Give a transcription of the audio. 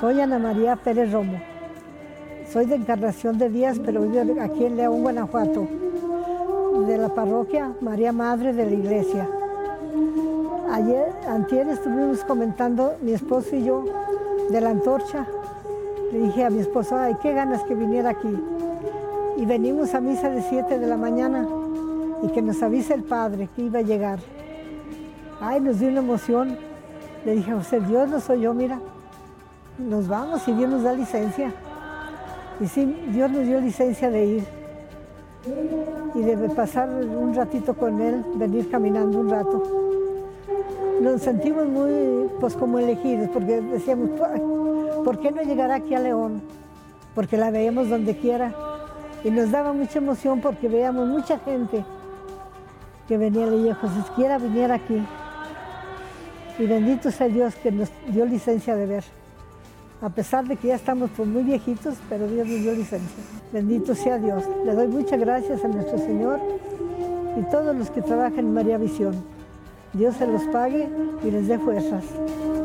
Soy Ana María Pérez Romo. Soy de Encarnación de Díaz, pero vivo aquí en León, Guanajuato, de la parroquia María Madre de la Iglesia. Antier estuvimos comentando, mi esposo y yo, de la antorcha. Le dije a mi esposo, ay, qué ganas que viniera aquí. Y venimos a misa de 7 de la mañana y que nos avise el Padre que iba a llegar. Ay, nos dio una emoción. Le dije, José, Dios no soy yo, mira. Nos vamos y Dios nos da licencia. Y sí, Dios nos dio licencia de ir y de pasar un ratito con Él, venir caminando un rato. Nos sentimos muy, pues como elegidos, porque decíamos, ¿por qué no llegar aquí a León? Porque la veíamos donde quiera. Y nos daba mucha emoción porque veíamos mucha gente que venía, le dije, José, quiera viniera aquí. Y bendito sea Dios que nos dio licencia de ver. A pesar de que ya estamos pues, muy viejitos, pero Dios nos dio licencia. Bendito sea Dios. Le doy muchas gracias a nuestro Señor y todos los que trabajan en María Visión. Dios se los pague y les dé fuerzas.